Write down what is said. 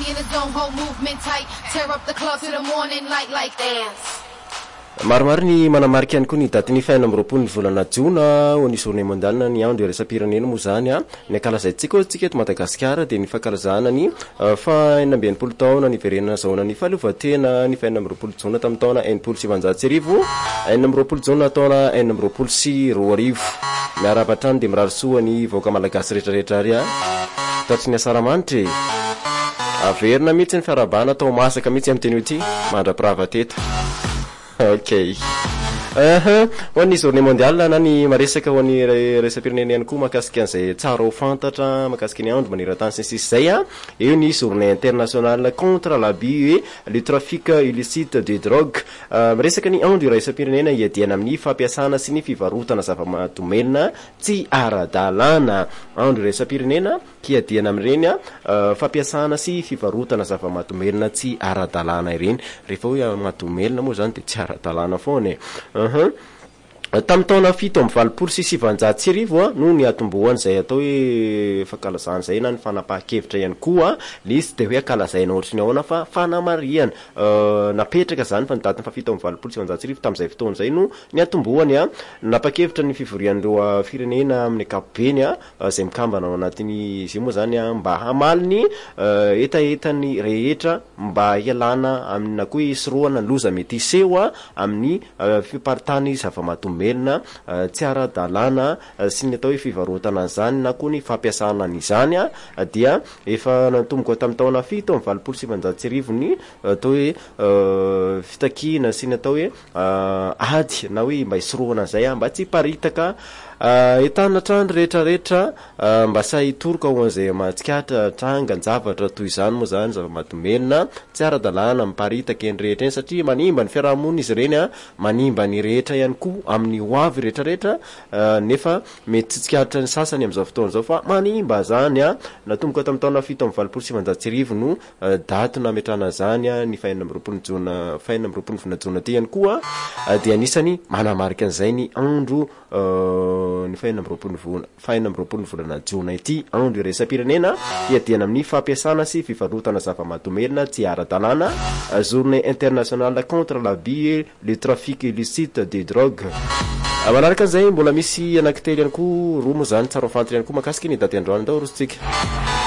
in the zone, whole movement tight. Tear up the club to the morning light like dance. Maromaro ny manamarika ihany koa ny daty ny 20 ny volana Jona ho ny journée mondiale ny andro iresa-pirenena moa zany ny ankalazaintsika tsika eto Madagasikara dia ny fankalazahana ny 19 taona ny iverenana zaona ny fahaleovantena ny 20 Jona tamin'ny taona 1970 20 Jona taona 2020 miara-batrany dia mirary soa ny vahoaka malagasy rehetrarehetra ary taotsy ny asaramanitra averina mihitsy ny fiarabana atao masaka mihitsy amin'ny teny ity mandra-pirava teto. Okay. Ho ny journée mondiale na ny maresaka ho ny resa-pirenena ihany koa mahakasika an'izay tsara ho fantatra mahakasika ny andro maneran-tany sy zay eo ny journée internationale contre l'abus et le trafic illicite de drogue. Maresaka ny andro resa-pirenena iadiana amin'ny fampiasana sy ny fivarotana zava-mahadomelina tsy ara-dalàna. Andro resa-pirenena kiadiana amin'ireny fampiasana sy fivarotana zava-mahadomelina tsy ara-dalàna ireny. Rehefa hoe mahadomelina moa zany dia tsy ara-dalàna foana. Tamin'ny taona 7 no ny atombohany izay atao hoe fankalazana izay na ny fanapahan-kevitra ihany koa ilay izy dia hoe ankalazaina ohatry ny ahoana fa fanamariana napetraka zany fa ny daty 7 tamin'izay fotoana izay no ny atombohany napa-kevitra ny fivorian'ireo firenena amin'ny ankapobeny izay mikambana ao anatin'ny izy moa zany mba hamaly ny etaetany rehetra mba hialana amin'ny koa isorohana loza mety iseho amin'ny fiparitany zava-mahadomelina tsy ara-dalàna sy ny atao hoe fivarotana an'izany na koa ny fampiasana an'izany dia efa natomboka tamin'ny taona 7 ny atao hoe fitakina sy ny atao hoe ady na hoe mba isorohana an'izay mba tsy hiparitaka etana trano rehetrarehetra mba sa hitoroka ho an'izay matsikatra trangan-javatra toy izany moa zany zava-mahadomelina tsy ara-dalàna miparitaka eny rehetra eny satria manimba ny fiarahamonina izy ireny manimba ny rehetra ihany koa amin'ny hoavy rehetrarehetra nefa mety tsy tsikatra ny sasany amin'izao fotoana izao fa manimba zany natomboka tamin'ny taona 7 no daty nametrana zany ny 20 Jona ty ihany koa dia anisany manamarika an'izay ny andro ny 20 volana Jona ity andro iresa-pirenena iadiana amin'ny fampiasana sy fivarotana zava-mahadomelina tsy ara-dalàna journée internationale contre l'abus et le trafic illicite de drogue. Manaraka an'izay mbola misy anankitelo ihany koa roa moa zany tsara ho fantatra ihany koa mahakasika ny daty androany dao rosotsika.